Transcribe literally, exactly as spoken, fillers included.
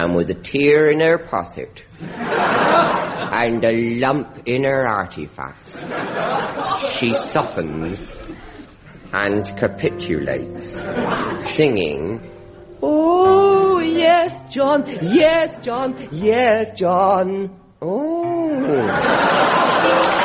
and with a tear in her pocket and a lump in her artifacts, she softens and capitulates, singing, "Oh, yes, John, yes, John, yes, John, oh."